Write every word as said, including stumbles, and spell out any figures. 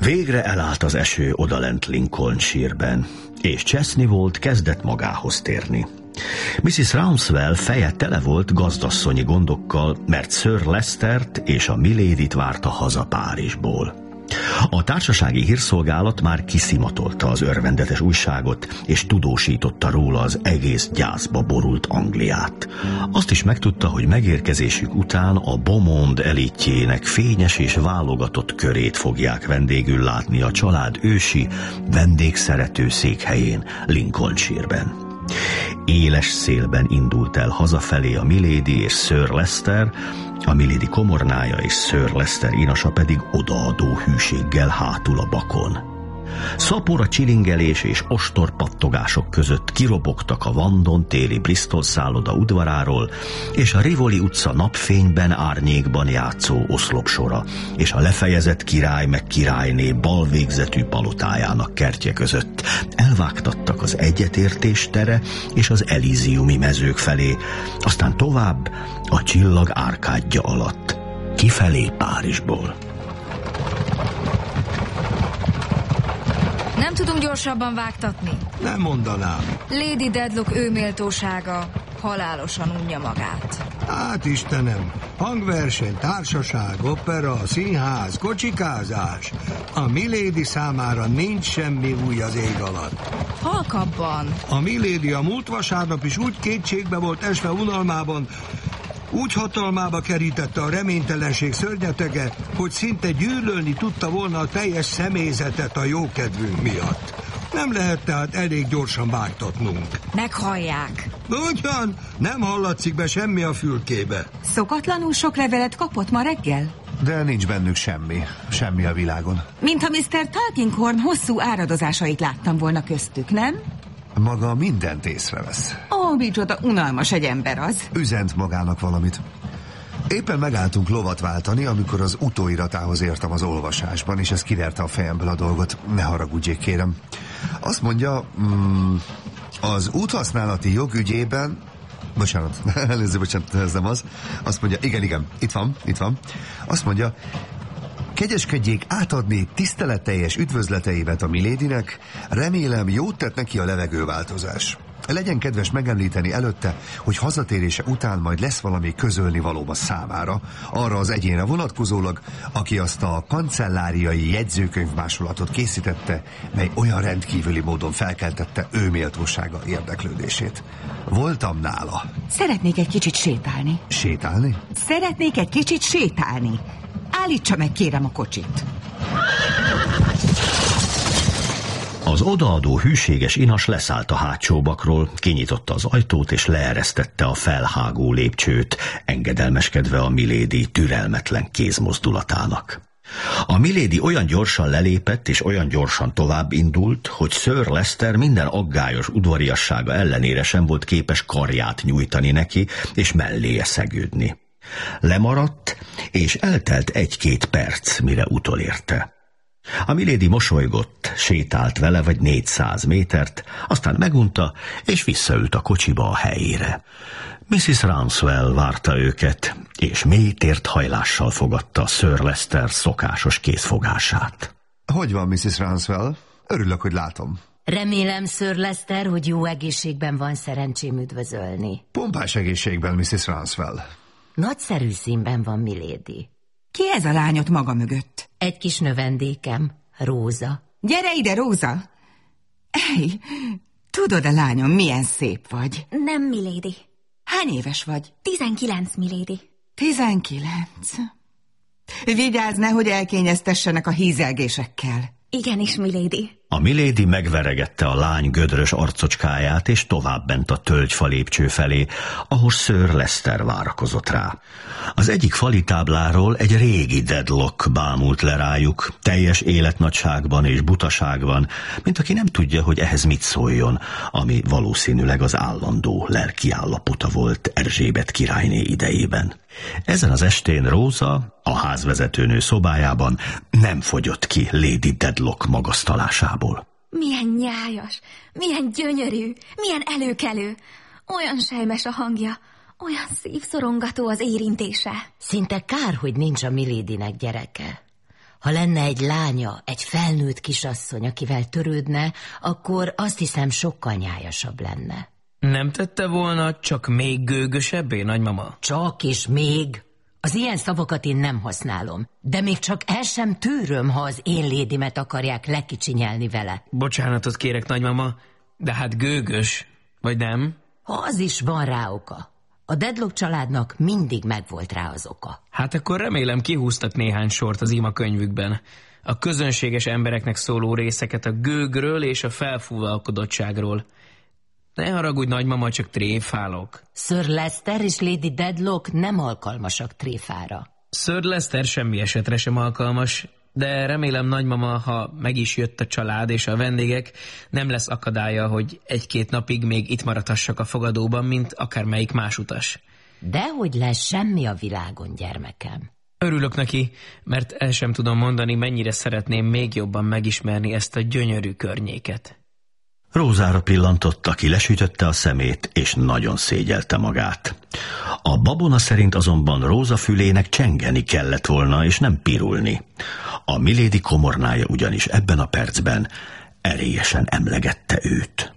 Végre elállt az eső odalent Lincolnshire-ben, és Chesney kezdett magához térni. missziz Rouncewell feje tele volt gazdasszonyi gondokkal, mert Sir Leicestert és a Miladyt várta haza Párizsból. A társasági hírszolgálat már kiszimatolta az örvendetes újságot, és tudósította róla az egész gyászba borult Angliát. Azt is megtudta, hogy megérkezésük után a Beaumont elitjének fényes és válogatott körét fogják vendégül látni a család ősi, vendégszerető székhelyén, Lincolnshire-ben. Éles szélben indult el hazafelé a Milady és Sir Leicester, a Milady komornája és Sir Leicester inasa pedig odaadó hűséggel hátul a bakon. Szapora csilingelés és ostorpattogások között kirobogtak a Vandon téli Bristol szálloda udvaráról, és a Rivoli utca napfényben árnyékban játszó oszlopsora, és a lefejezett király meg királyné balvégzetű palotájának kertje között elvágtattak az egyetértés tere és az elíziumi mezők felé, aztán tovább a csillag árkádja alatt, kifelé Párizsból. Nem tudunk gyorsabban vágtatni? Nem mondanám. Lady Dedlock őméltósága halálosan unja magát. Hát Istenem, hangverseny, társaság, opera, színház, kocsikázás. A Milady számára nincs semmi új az ég alatt. Halkabban. A Milady a múlt vasárnap is úgy kétségbe volt esve unalmában, úgy hatalmába kerítette a reménytelenség szörnyetege, hogy szinte gyűlölni tudta volna a teljes személyzetet a jókedvünk miatt. Nem lehet tehát elég gyorsan vágtatnunk. Meghallják. Ugyan, nem hallatszik be semmi a fülkébe. Szokatlanul sok levelet kapott ma reggel? De nincs bennük semmi, semmi a világon. Mintha miszter Tulkinghorn hosszú áradozásait láttam volna köztük, nem? Maga mindent észrevesz. Ó, micsoda unalmas egy ember az. Üzent magának valamit. Éppen megálltunk lovat váltani, amikor az utóiratához értem az olvasásban, és ez kiverte a fejemből a dolgot. Ne haragudjék, kérem. Azt mondja, mm, az úthasználati jog ügyében... Bocsánat, előző, bocsánat, ez nem az. Azt mondja, igen, igen, itt van, itt van. Azt mondja, kegyeskedjék átadni tiszteletteljes üdvözleteimet a Miladynek, remélem jót tett neki a levegőváltozás. Legyen kedves megemlíteni előtte, hogy hazatérése után majd lesz valami közölni valóba számára, arra az egyénre vonatkozólag, aki azt a kancelláriai jegyzőkönyvmásolatot készítette, mely olyan rendkívüli módon felkeltette ő méltósága érdeklődését. Voltam nála. Szeretnék egy kicsit sétálni. Sétálni? Szeretnék egy kicsit sétálni. Állítsa meg, kérem, a kocsit. Az odaadó hűséges inas leszállt a hátsó bakról, kinyitotta az ajtót és leeresztette a felhágó lépcsőt, engedelmeskedve a Milady türelmetlen kézmozdulatának. A Milady olyan gyorsan lelépett és olyan gyorsan tovább indult, hogy Sir Leicester minden aggályos udvariassága ellenére sem volt képes karját nyújtani neki és melléje szegődni. Lemaradt, és eltelt egy-két perc, mire utolérte. A Milady mosolygott, sétált vele vagy négyszáz métert, aztán megunta, és visszaült a kocsiba a helyére. missziz Rouncewell várta őket, és mély tért hajlással fogadta Sir Leicester szokásos kézfogását. Hogy van, missziz Rouncewell? Örülök, hogy látom. Remélem, Sir Leicester, hogy jó egészségben van szerencsém üdvözölni. Pompás egészségben, missziz Rouncewell. Nagyszerű színben van Milady. Ki ez a lányot maga mögött? Egy kis növendékem, Róza. Gyere ide, Róza! Ej, tudod-e, lányom, milyen szép vagy? Nem, Milady. Hány éves vagy? Tizenkilenc, Milady. Tizenkilenc. Vigyázz, nehogy elkényeztessenek a hízelgésekkel. Igenis, Milady. A Milady megveregette a lány gödrös arcocskáját, és továbbment a tölgyfa lépcső felé, ahol Sir Leicester várakozott rá. Az egyik fali tábláról egy régi Dedlock bámult le rájuk, teljes életnagyságban és butaságban, mint aki nem tudja, hogy ehhez mit szóljon, ami valószínűleg az állandó lelki állapota volt Erzsébet királyné idejében. Ezen az estén Róza, a házvezetőnő szobájában nem fogyott ki Lady Dedlock magasztalásából. Milyen nyájas, milyen gyönyörű, milyen előkelő. Olyan sejmes a hangja, olyan szívszorongató az érintése. Szinte kár, hogy nincs a Miladynek gyereke. Ha lenne egy lánya, egy felnőtt kisasszony, akivel törődne, akkor azt hiszem sokkal nyájasabb lenne. Nem tette volna csak még gőgösebbé, nagymama? Csak és még. Az ilyen szavakat én nem használom, de még csak el sem tűröm, ha az én lédimet akarják lekicsinyelni vele. Bocsánatot kérek, nagymama, de hát gőgös, vagy nem? Az is van rá oka. A Dedlock családnak mindig megvolt rá az oka. Hát akkor remélem kihúztak néhány sort az imakönyvükben. A közönséges embereknek szóló részeket a gőgről és a felfúvalkodottságról. Ne haragudj, nagymama, csak tréfálok. Sir Lester és Lady Dedlock nem alkalmasak tréfára. Sir Lester semmi esetre sem alkalmas, de remélem, nagymama, ha meg is jött a család és a vendégek, nem lesz akadálya, hogy egy-két napig még itt maradhassak a fogadóban, mint akármelyik más utas. Dehogy lesz semmi a világon, gyermekem. Örülök neki, mert el sem tudom mondani, mennyire szeretném még jobban megismerni ezt a gyönyörű környéket. Rózára pillantott, aki lesütötte a szemét, és nagyon szégyelte magát. A babona szerint azonban Róza fülének csengeni kellett volna, és nem pirulni. A Milady komornája ugyanis ebben a percben erélyesen emlegette őt.